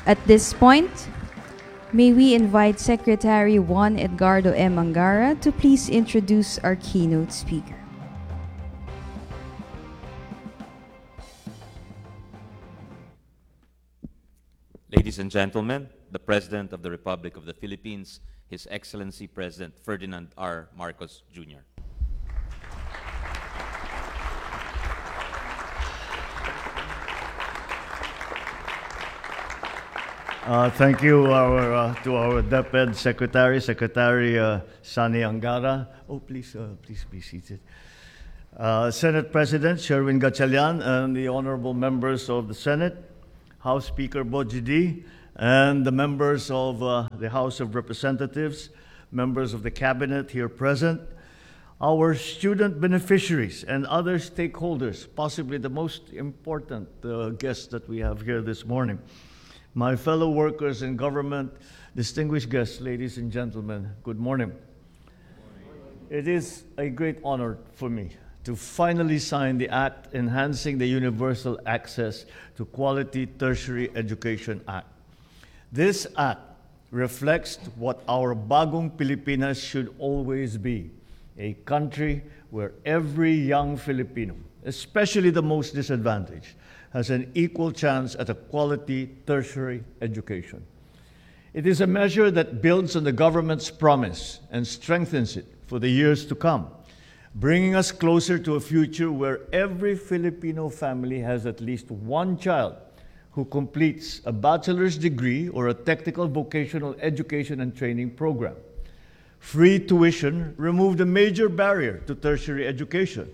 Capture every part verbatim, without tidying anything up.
At this point, may we invite Secretary Juan Edgardo M. Angara to please introduce our keynote speaker. Ladies and gentlemen, the President of the Republic of the Philippines, His Excellency President Ferdinand R. Marcos, Junior Uh, thank you our, uh, to our DepEd Secretary, Secretary uh, Sani Angara. Oh, please, uh, please be seated. Uh, Senate President Sherwin Gatchalian and the honorable members of the Senate, House Speaker Boji D, and the members of uh, the House of Representatives, members of the Cabinet here present, our student beneficiaries and other stakeholders, possibly the most important uh, guests that we have here this morning. My fellow workers in government, distinguished guests, ladies and gentlemen, good morning. Good morning. It is a great honor for me to finally sign the Act Enhancing the Universal Access to Quality Tertiary Education Act. This Act reflects what our Bagong Pilipinas should always be, a country where every young Filipino, especially the most disadvantaged, has an equal chance at a quality tertiary education. It is a measure that builds on the government's promise and strengthens it for the years to come, bringing us closer to a future where every Filipino family has at least one child who completes a bachelor's degree or a technical vocational education and training program. Free tuition removed a major barrier to tertiary education.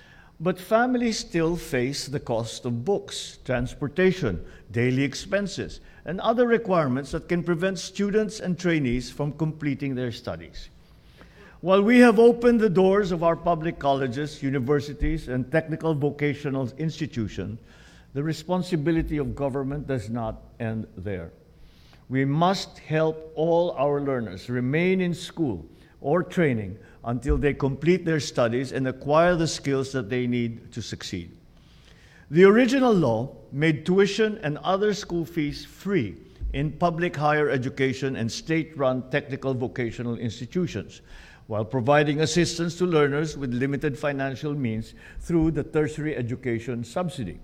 But families still face the cost of books, transportation, daily expenses, and other requirements that can prevent students and trainees from completing their studies. While we have opened the doors of our public colleges, universities, and technical vocational institutions, the responsibility of government does not end there. We must help all our learners remain in school or training until they complete their studies and acquire the skills that they need to succeed. The original law made tuition and other school fees free in public higher education and state-run technical vocational institutions, while providing assistance to learners with limited financial means through the tertiary education subsidy.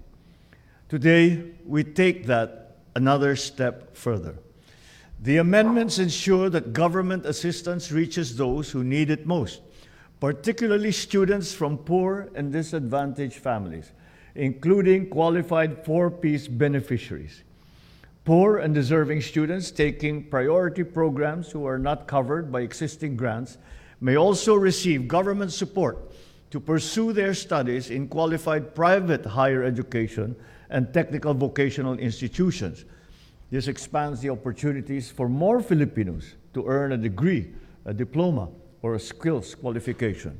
Today, we take that another step further. The amendments ensure that government assistance reaches those who need it most, particularly students from poor and disadvantaged families, including qualified four-piece beneficiaries. Poor and deserving students taking priority programs who are not covered by existing grants may also receive government support to pursue their studies in qualified private higher education and technical vocational institutions. This expands the opportunities for more Filipinos to earn a degree, a diploma, or a skills qualification.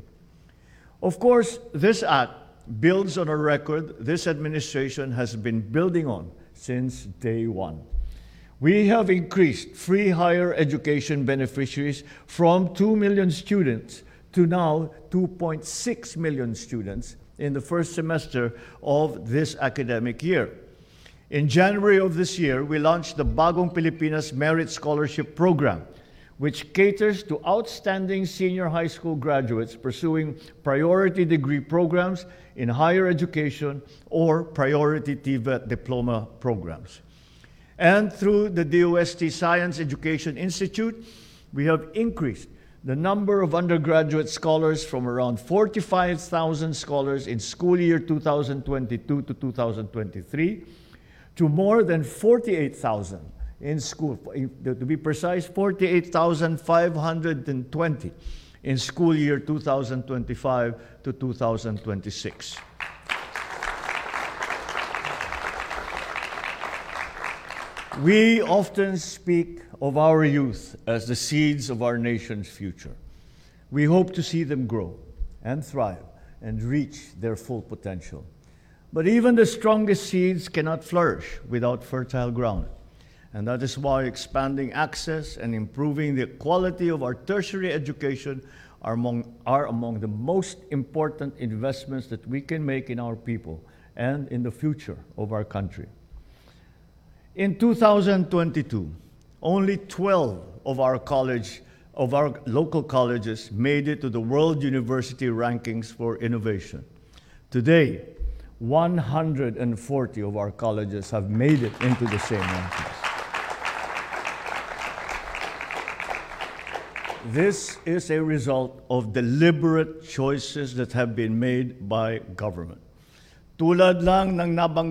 Of course, this act builds on a record this administration has been building on since day one. We have increased free higher education beneficiaries from two million students to now two point six million students in the first semester of this academic year. In January of this year, we launched the Bagong Pilipinas Merit Scholarship Program, which caters to outstanding senior high school graduates pursuing priority degree programs in higher education or priority T V E T diploma programs. And through the D O S T Science Education Institute, we have increased the number of undergraduate scholars from around forty-five thousand scholars in school year two thousand twenty-two to two thousand twenty-three to more than forty-eight thousand in school, to be precise, forty-eight thousand five hundred twenty in school year two thousand twenty-five to two thousand twenty-six. We often speak of our youth as the seeds of our nation's future. We hope to see them grow and thrive and reach their full potential. But even the strongest seeds cannot flourish without fertile ground. And that is why expanding access and improving the quality of our tertiary education are among, are among the most important investments that we can make in our people and in the future of our country. In two thousand twenty-two, only twelve of our college, of our local colleges made it to the World University Rankings for Innovation. Today, one hundred forty of our colleges have made it into the same rankings. This is a result of deliberate choices that have been made by government. Tulad lang ng nabang